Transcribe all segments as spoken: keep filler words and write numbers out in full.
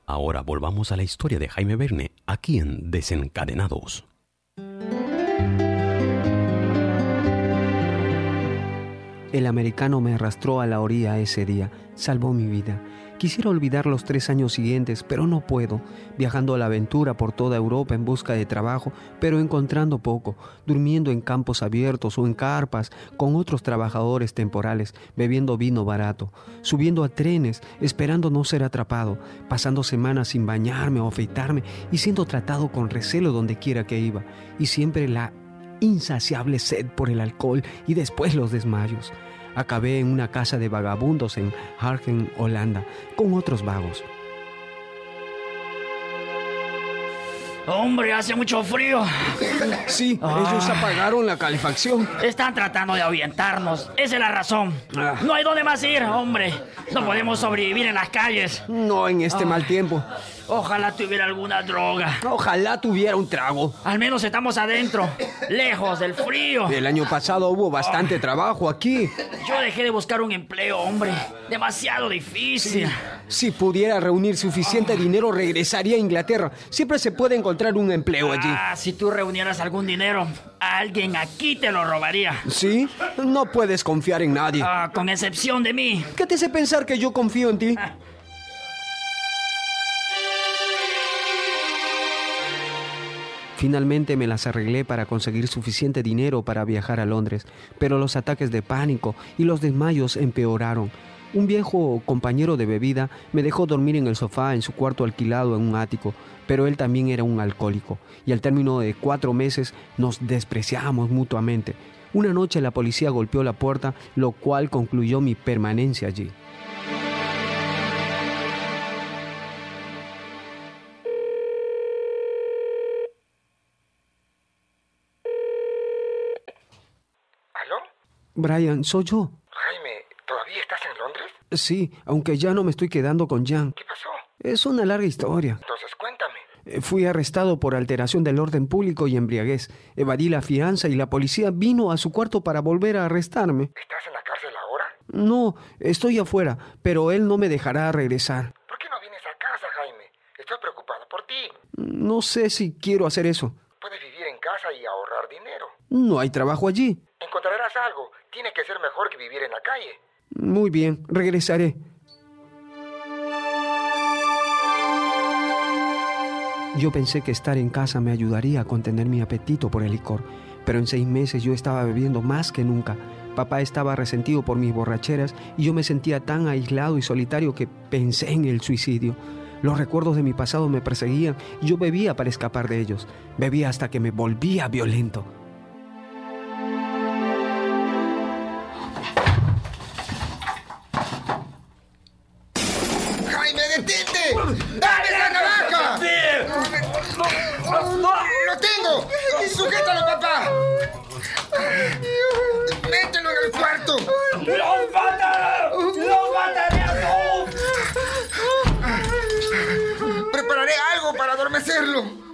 Ahora volvamos a la historia de Jaime Verne, aquí en Desencadenados. El americano me arrastró a la orilla ese día, salvó mi vida. Quisiera olvidar los tres años siguientes, pero no puedo, viajando a la aventura por toda Europa en busca de trabajo, pero encontrando poco, durmiendo en campos abiertos o en carpas con otros trabajadores temporales, bebiendo vino barato, subiendo a trenes, esperando no ser atrapado, pasando semanas sin bañarme o afeitarme y siendo tratado con recelo donde quiera que iba, y siempre la insaciable sed por el alcohol y después los desmayos. Acabé en una casa de vagabundos en Haarlem, Holanda, con otros vagos. Hombre, hace mucho frío. Sí, Ah. ellos apagaron la calefacción. Están tratando de ahuyentarnos. Esa es la razón. Ah. No hay dónde más ir, hombre. No podemos sobrevivir en las calles. No en este Ah. mal tiempo. Ojalá tuviera alguna droga. Ojalá tuviera un trago. Al menos estamos adentro, lejos del frío. El año pasado hubo bastante trabajo aquí. Yo dejé de buscar un empleo, hombre. Demasiado difícil. Si pudiera reunir suficiente dinero, regresaría a Inglaterra. Siempre se puede encontrar un empleo allí. Ah, si tú reunieras algún dinero, alguien aquí te lo robaría. ¿Sí? No puedes confiar en nadie. Ah, con excepción de mí. ¿Qué te hace pensar que yo confío en ti? Finalmente me las arreglé para conseguir suficiente dinero para viajar a Londres, pero los ataques de pánico y los desmayos empeoraron. Un viejo compañero de bebida me dejó dormir en el sofá en su cuarto alquilado en un ático, pero él también era un alcohólico, y al término de cuatro meses nos despreciábamos mutuamente. Una noche la policía golpeó la puerta, lo cual concluyó mi permanencia allí. ¿Aló? Brian, soy yo. Jaime, ¿todavía estás en Londres? Sí, aunque ya no me estoy quedando con Jan. ¿Qué pasó? Es una larga historia. Entonces cuéntame. Eh, Fui arrestado por alteración del orden público y embriaguez. Evadí la fianza y la policía vino a su cuarto para volver a arrestarme. ¿Estás en la cárcel ahora? No, estoy afuera, pero él no me dejará regresar. ¿Por qué no vienes a casa, Jaime? Estoy preocupado por ti. No sé si quiero hacer eso. Puedes vivir en casa y ahorrar dinero. No hay trabajo allí. Encontrarás algo. Tiene que ser mejor que vivir en la calle. Muy bien, regresaré. Yo pensé que estar en casa me ayudaría a contener mi apetito por el licor, pero en seis meses yo estaba bebiendo más que nunca. Papá estaba resentido por mis borracheras y yo me sentía tan aislado y solitario que pensé en el suicidio. Los recuerdos de mi pasado me perseguían y yo bebía para escapar de ellos. Bebía hasta que me volvía violento. ¡Jaime, detente! ¡Dame esa navaja! ¡Lo tengo! ¡Sujétalo, papá! ¡Mételo en el cuarto! ¡Los mataré! ¡Los mataré a todos! Prepararé algo para adormecerlo.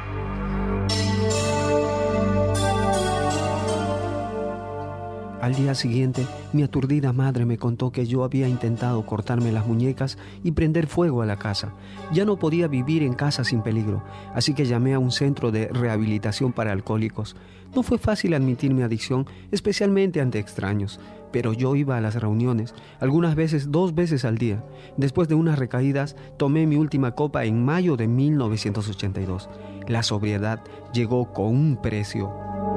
Al día siguiente, mi aturdida madre me contó que yo había intentado cortarme las muñecas y prender fuego a la casa. Ya no podía vivir en casa sin peligro, así que llamé a un centro de rehabilitación para alcohólicos. No fue fácil admitir mi adicción, especialmente ante extraños, pero yo iba a las reuniones, algunas veces dos veces al día. Después de unas recaídas, tomé mi última copa en mayo de mil novecientos ochenta y dos. La sobriedad llegó con un precio.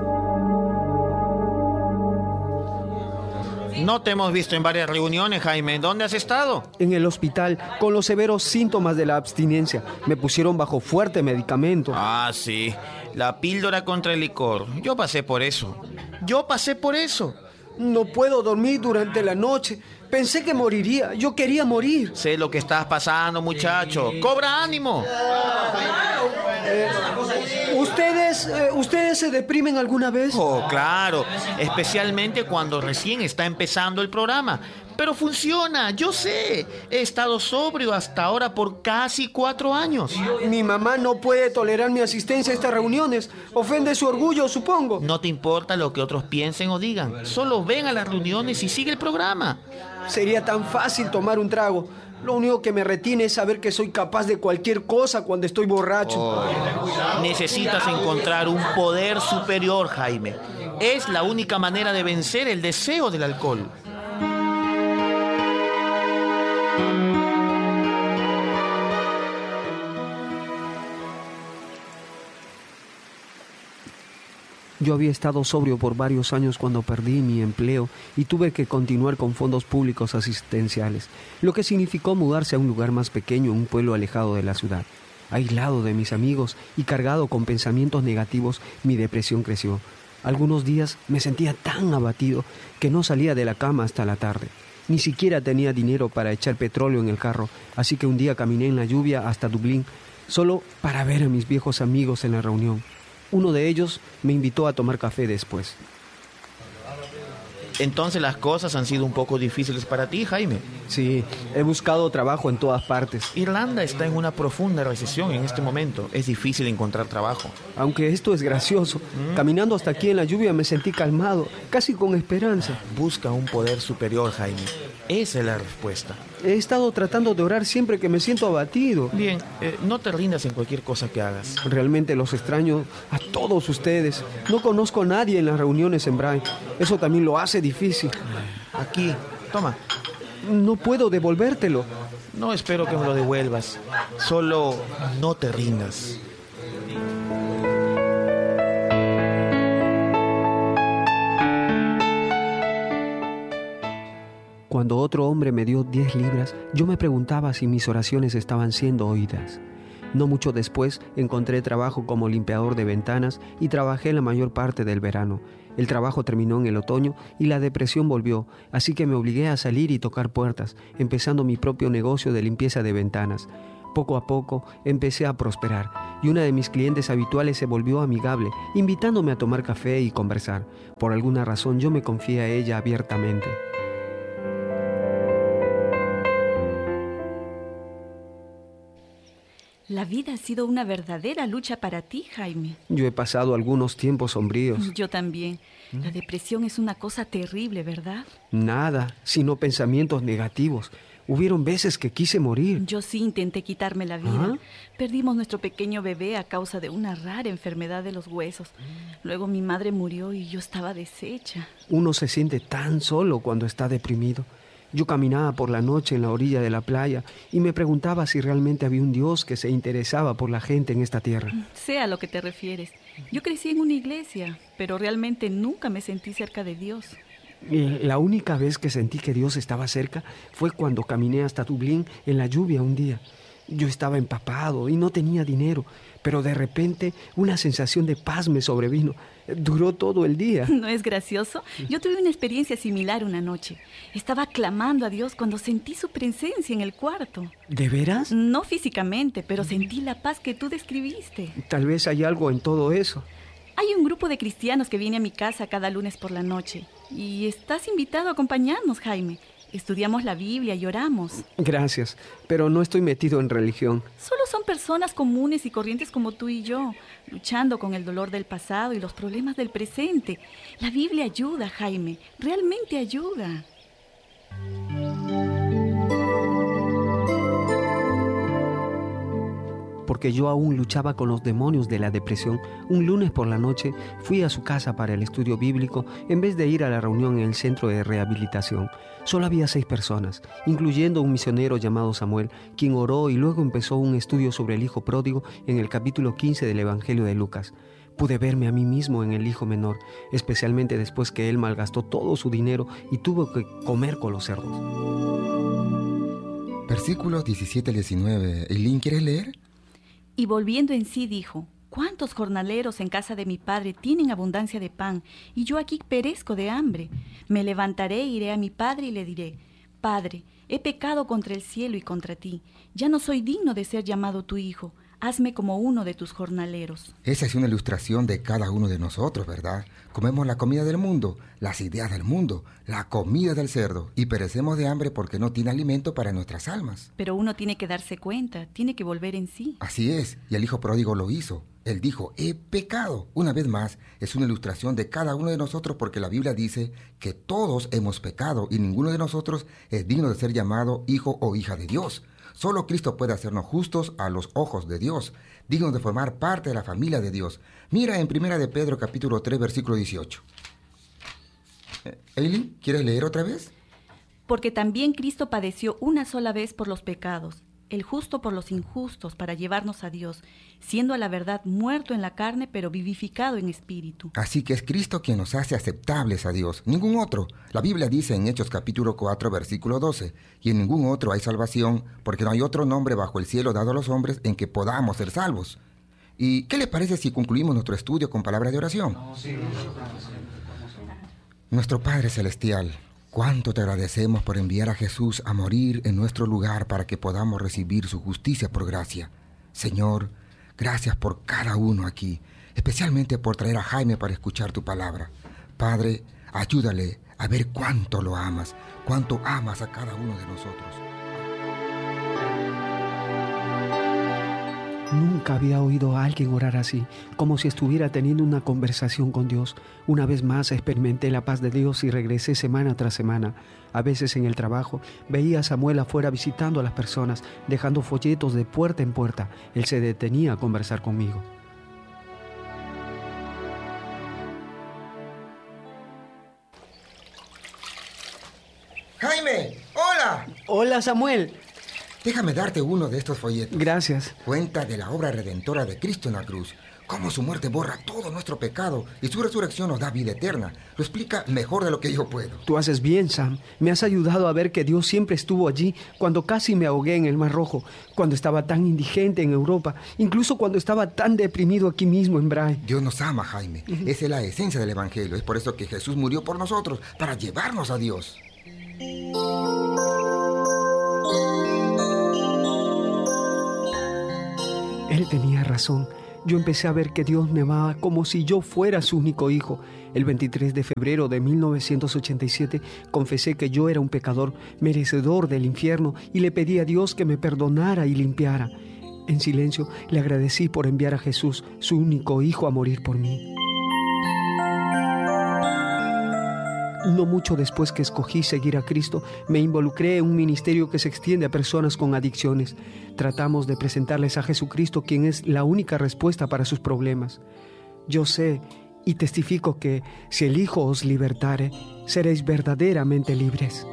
No te hemos visto en varias reuniones, Jaime. ¿Dónde has estado? En el hospital, con los severos síntomas de la abstinencia. Me pusieron bajo fuerte medicamento. Ah, sí. La píldora contra el licor. Yo pasé por eso. Yo pasé por eso. No puedo dormir durante la noche. Pensé que moriría. Yo quería morir. Sé lo que estás pasando, muchacho. ¡Cobra ánimo! Eh, ¿Ustedes, eh, ¿Ustedes se deprimen alguna vez? Oh, claro. Especialmente cuando recién está empezando el programa. Pero funciona, yo sé. He estado sobrio hasta ahora por casi cuatro años. Mi mamá no puede tolerar mi asistencia a estas reuniones. Ofende su orgullo, supongo. No te importa lo que otros piensen o digan. Solo ven a las reuniones y sigue el programa. Sería tan fácil tomar un trago. Lo único que me retiene es saber que soy capaz de cualquier cosa cuando estoy borracho. Oh. Necesitas encontrar un poder superior, Jaime. Es la única manera de vencer el deseo del alcohol. Yo había estado sobrio por varios años cuando perdí mi empleo y tuve que continuar con fondos públicos asistenciales, lo que significó mudarse a un lugar más pequeño, un pueblo alejado de la ciudad. Aislado de mis amigos y cargado con pensamientos negativos, mi depresión creció. Algunos días me sentía tan abatido que no salía de la cama hasta la tarde. Ni siquiera tenía dinero para echar petróleo en el carro, así que un día caminé en la lluvia hasta Dublín, solo para ver a mis viejos amigos en la reunión. Uno de ellos me invitó a tomar café después. Entonces las cosas han sido un poco difíciles para ti, Jaime. Sí, he buscado trabajo en todas partes. Irlanda está en una profunda recesión en este momento. Es difícil encontrar trabajo. Aunque esto es gracioso, ¿Mm? Caminando hasta aquí en la lluvia me sentí calmado, casi con esperanza. Busca un poder superior, Jaime. Esa es la respuesta. He estado tratando de orar siempre que me siento abatido. Bien, eh, no te rindas en cualquier cosa que hagas. Realmente los extraño a todos ustedes. No conozco a nadie en las reuniones en Bray. Eso también lo hace difícil. Aquí, toma. No puedo devolvértelo. No espero que me lo devuelvas. Solo no te rindas. Cuando otro hombre me dio diez libras, yo me preguntaba si mis oraciones estaban siendo oídas. No mucho después encontré trabajo como limpiador de ventanas y trabajé la mayor parte del verano. El trabajo terminó en el otoño y la depresión volvió, así que me obligué a salir y tocar puertas, empezando mi propio negocio de limpieza de ventanas. Poco a poco empecé a prosperar y una de mis clientes habituales se volvió amigable, invitándome a tomar café y conversar. Por alguna razón yo me confié a ella abiertamente. La vida ha sido una verdadera lucha para ti, Jaime. Yo he pasado algunos tiempos sombríos. Yo también. La depresión es una cosa terrible, ¿verdad? Nada, sino pensamientos negativos. Hubieron veces que quise morir. Yo sí intenté quitarme la vida. ¿Ah? Perdimos nuestro pequeño bebé a causa de una rara enfermedad de los huesos. Luego mi madre murió y yo estaba deshecha. Uno se siente tan solo cuando está deprimido. Yo caminaba por la noche en la orilla de la playa y me preguntaba si realmente había un Dios que se interesaba por la gente en esta tierra. Sé a lo que te refieres. Yo crecí en una iglesia, pero realmente nunca me sentí cerca de Dios. La única vez que sentí que Dios estaba cerca fue cuando caminé hasta Dublín en la lluvia un día. Yo estaba empapado y no tenía dinero, pero de repente una sensación de paz me sobrevino. Duró todo el día. ¿No es gracioso? Yo tuve una experiencia similar una noche. Estaba clamando a Dios cuando sentí su presencia en el cuarto. ¿De veras? No físicamente, pero sentí la paz que tú describiste. Tal vez hay algo en todo eso. Hay un grupo de cristianos que viene a mi casa cada lunes por la noche. Y estás invitado a acompañarnos, Jaime. Estudiamos la Biblia y oramos. Gracias, pero no estoy metido en religión. Solo son personas comunes y corrientes como tú y yo, luchando con el dolor del pasado y los problemas del presente. La Biblia ayuda, Jaime, realmente ayuda. Porque yo aún luchaba con los demonios de la depresión, un lunes por la noche fui a su casa para el estudio bíblico en vez de ir a la reunión en el centro de rehabilitación. Solo había seis personas, incluyendo un misionero llamado Samuel, quien oró y luego empezó un estudio sobre el hijo pródigo en el capítulo quince del Evangelio de Lucas. Pude verme a mí mismo en el hijo menor, especialmente después que él malgastó todo su dinero y tuvo que comer con los cerdos. Versículos diecisiete al diecinueve. ¿Eileen, quieres leer? Y volviendo en sí dijo: ¿cuántos jornaleros en casa de mi padre tienen abundancia de pan, y yo aquí perezco de hambre? Me levantaré e iré a mi padre y le diré: Padre, he pecado contra el cielo y contra ti. Ya no soy digno de ser llamado tu hijo. Hazme como uno de tus jornaleros. Esa es una ilustración de cada uno de nosotros, ¿verdad? Comemos la comida del mundo, las ideas del mundo, la comida del cerdo, y perecemos de hambre porque no tiene alimento para nuestras almas. Pero uno tiene que darse cuenta, tiene que volver en sí. Así es, y el hijo pródigo lo hizo. Él dijo, he pecado. Una vez más, es una ilustración de cada uno de nosotros porque la Biblia dice que todos hemos pecado y ninguno de nosotros es digno de ser llamado hijo o hija de Dios. Solo Cristo puede hacernos justos a los ojos de Dios, dignos de formar parte de la familia de Dios. Mira en Primera de Pedro, capítulo tres, versículo dieciocho. Eh, Eileen, ¿quieres leer otra vez? Porque también Cristo padeció una sola vez por los pecados, el justo por los injustos, para llevarnos a Dios, siendo a la verdad muerto en la carne, pero vivificado en espíritu. Así que es Cristo quien nos hace aceptables a Dios, ningún otro. La Biblia dice en Hechos capítulo cuatro, versículo doce, y en ningún otro hay salvación, porque no hay otro nombre bajo el cielo dado a los hombres en que podamos ser salvos. ¿Y qué les parece si concluimos nuestro estudio con palabras de oración? Nuestro Padre Celestial, cuánto te agradecemos por enviar a Jesús a morir en nuestro lugar para que podamos recibir su justicia por gracia. Señor, gracias por cada uno aquí, especialmente por traer a Jaime para escuchar tu palabra. Padre, ayúdale a ver cuánto lo amas, cuánto amas a cada uno de nosotros. Nunca había oído a alguien orar así, como si estuviera teniendo una conversación con Dios. Una vez más experimenté la paz de Dios y regresé semana tras semana. A veces en el trabajo veía a Samuel afuera visitando a las personas, dejando folletos de puerta en puerta. Él se detenía a conversar conmigo. ¡Jaime! ¡Hola! Hola, Samuel. Déjame darte uno de estos folletos. Gracias. Cuenta de la obra redentora de Cristo en la cruz. Cómo su muerte borra todo nuestro pecado y su resurrección nos da vida eterna. Lo explica mejor de lo que yo puedo. Tú haces bien, Sam. Me has ayudado a ver que Dios siempre estuvo allí cuando casi me ahogué en el Mar Rojo, cuando estaba tan indigente en Europa, incluso cuando estaba tan deprimido aquí mismo en Bray. Dios nos ama, Jaime. Uh-huh. Esa es la esencia del Evangelio. Es por eso que Jesús murió por nosotros, para llevarnos a Dios. Él tenía razón. Yo empecé a ver que Dios me amaba como si yo fuera su único hijo. El veintitrés de febrero de mil novecientos ochenta y siete confesé que yo era un pecador, merecedor del infierno, y le pedí a Dios que me perdonara y limpiara. En silencio le agradecí por enviar a Jesús, su único hijo, a morir por mí. No mucho después que escogí seguir a Cristo, me involucré en un ministerio que se extiende a personas con adicciones. Tratamos de presentarles a Jesucristo, quien es la única respuesta para sus problemas. Yo sé y testifico que si el Hijo os libertare, seréis verdaderamente libres.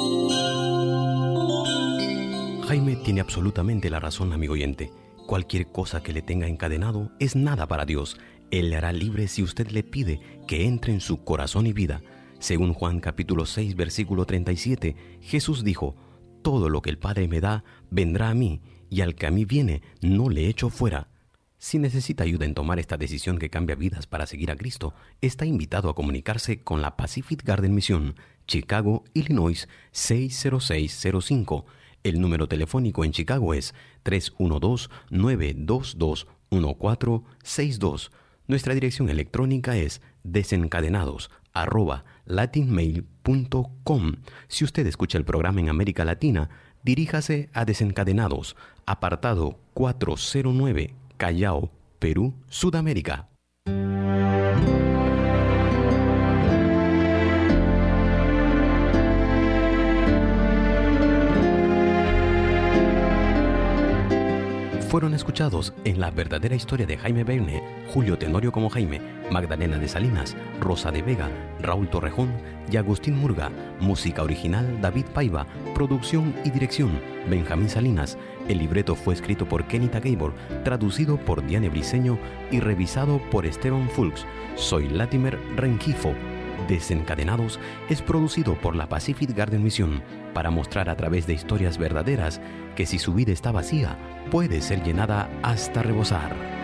Jaime tiene absolutamente la razón, amigo oyente. Cualquier cosa que le tenga encadenado es nada para Dios. Él le hará libre si usted le pide que entre en su corazón y vida. Según Juan capítulo seis, versículo treinta y siete, Jesús dijo, «Todo lo que el Padre me da, vendrá a mí, y al que a mí viene, no le echo fuera». Si necesita ayuda en tomar esta decisión que cambia vidas para seguir a Cristo, está invitado a comunicarse con la Pacific Garden Mission, Chicago, Illinois, seis cero seis cero cinco. El número telefónico en Chicago es tres uno dos, nueve dos dos, uno cuatro seis dos. Nuestra dirección electrónica es desencadenados arroba latinmail punto com. Si usted escucha el programa en América Latina, diríjase a Desencadenados, apartado cuatrocientos nueve, Callao, Perú, Sudamérica. Fueron escuchados en La verdadera historia de Jaime Verne, Julio Tenorio como Jaime, Magdalena de Salinas, Rosa de Vega, Raúl Torrejón y Agustín Murga. Música original David Paiva, producción y dirección Benjamín Salinas. El libreto fue escrito por Kenny Gabor, traducido por Diane Briceño y revisado por Esteban Fulks. Soy Latimer Rengifo. Desencadenados es producido por la Pacific Garden Mission para mostrar a través de historias verdaderas que si su vida está vacía, puede ser llenada hasta rebosar.